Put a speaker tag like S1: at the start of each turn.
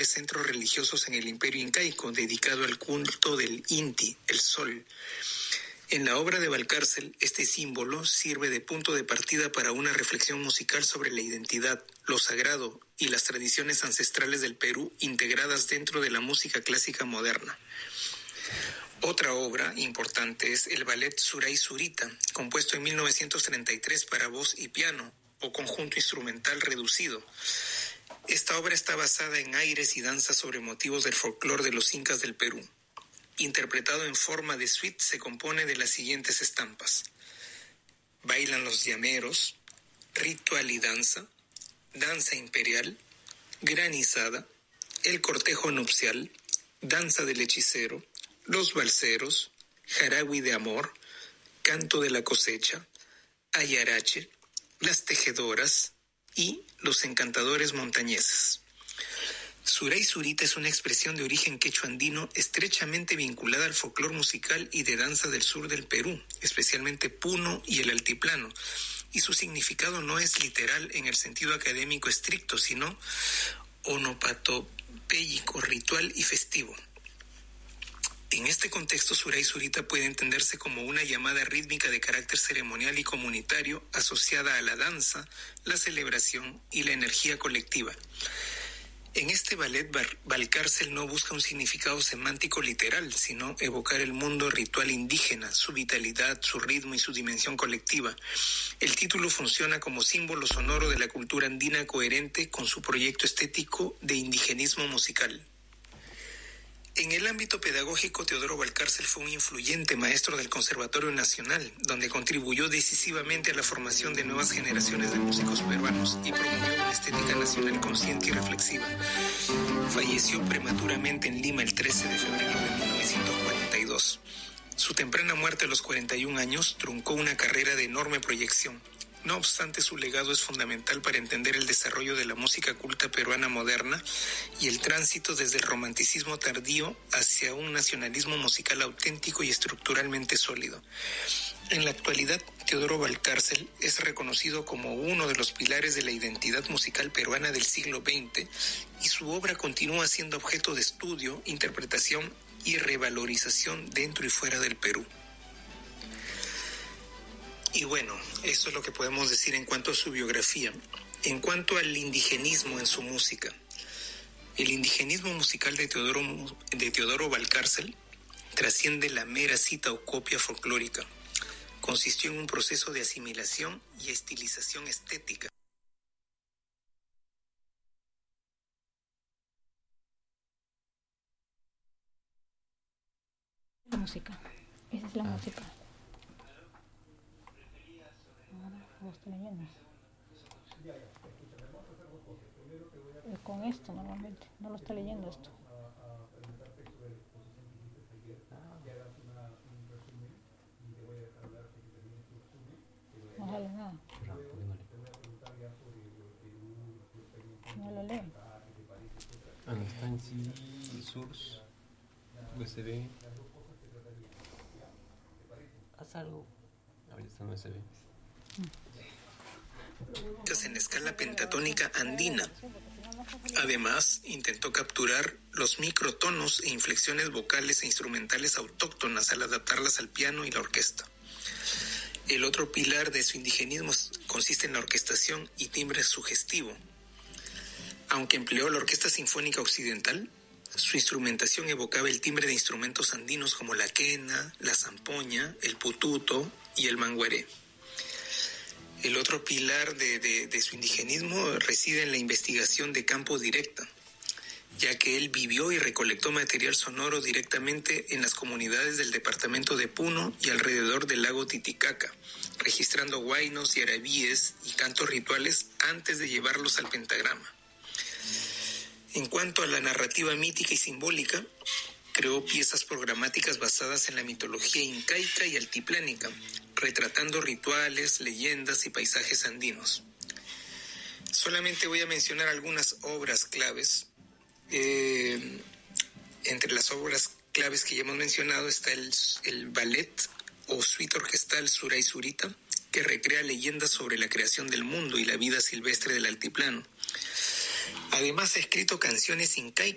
S1: principales centros religiosos en el imperio incaico, dedicado al culto del Inti, el sol. En la obra de Valcárcel, este símbolo sirve de punto de partida para una reflexión musical sobre la identidad, lo sagrado y las tradiciones ancestrales del Perú integradas dentro de la música clásica moderna. Otra obra importante es el ballet Suray Zurita, compuesto en 1933 para voz y piano, o conjunto instrumental reducido. Esta obra está basada en aires y danzas sobre motivos del folclore de los incas del Perú. Interpretado en forma de suite, se compone de las siguientes estampas: Bailan los llameros, Ritual y danza, Danza imperial, Granizada, El cortejo nupcial, Danza del hechicero, Los valseros, Jaragüi de amor, Canto de la cosecha, Ayarache, Las tejedoras y Los encantadores montañeses. Suray Zurita es una expresión de origen quechua andino estrechamente vinculada al folclore musical y de danza del sur del Perú, especialmente Puno y el altiplano, y su significado no es literal en el sentido académico estricto, sino onopatopéyico, ritual y festivo. En este contexto, Suray Zurita puede entenderse como una llamada rítmica de carácter ceremonial y comunitario asociada a la danza, la celebración y la energía colectiva. En este ballet, Valcárcel no busca un significado semántico literal, sino evocar el mundo ritual indígena, su vitalidad, su ritmo y su dimensión colectiva. El título funciona como símbolo sonoro de la cultura andina coherente con su proyecto estético de indigenismo musical. En el ámbito pedagógico, Teodoro Valcárcel fue un influyente maestro del Conservatorio Nacional, donde contribuyó decisivamente a la formación de nuevas generaciones de músicos peruanos y promovió una estética nacional consciente y reflexiva. Falleció prematuramente en Lima el 13 de febrero de 1942. Su temprana muerte a los 41 años truncó una carrera de enorme proyección. No obstante, su legado es fundamental para entender el desarrollo de la música culta peruana moderna y el tránsito desde el romanticismo tardío hacia un nacionalismo musical auténtico y estructuralmente sólido. En la actualidad, Teodoro Valcárcel es reconocido como uno de los pilares de la identidad musical peruana del siglo XX y su obra continúa siendo objeto de estudio, interpretación y revalorización dentro y fuera del Perú. Y bueno, eso es lo que podemos decir en cuanto a su biografía. En cuanto al indigenismo en su música, el indigenismo musical de Teodoro Valcárcel trasciende la mera cita o copia folclórica. Consistió en un proceso de asimilación y estilización estética.
S2: La música, esa es la música. Lo estoy leyendo. Con esto normalmente, no lo está leyendo esto. No sale nada. No lo lee.
S3: Está en CD, Source, USB. Haz algo. Ahorita está en USB.
S1: En escala pentatónica andina. Además, intentó capturar los microtonos e inflexiones vocales e instrumentales autóctonas al adaptarlas al piano y la orquesta. El otro pilar de su indigenismo consiste en la orquestación y timbre sugestivo. Aunque empleó la Orquesta Sinfónica Occidental, su instrumentación evocaba el timbre de instrumentos andinos como la quena, la zampoña, el pututo y el mangueré. El otro pilar de su indigenismo reside en la investigación de campo directa, ya que él vivió y recolectó material sonoro directamente en las comunidades del departamento de Puno y alrededor del lago Titicaca, registrando huaynos y arabíes y cantos rituales antes de llevarlos al pentagrama. En cuanto a la narrativa mítica y simbólica, creó piezas programáticas basadas en la mitología incaica y altiplánica, retratando rituales, leyendas y paisajes andinos. Solamente voy a mencionar algunas obras claves. Entre las obras claves que ya hemos mencionado está el ballet o suite orquestal Suray Zurita, que recrea leyendas sobre la creación del mundo y la vida silvestre del altiplano. Además, ha escrito canciones incaicas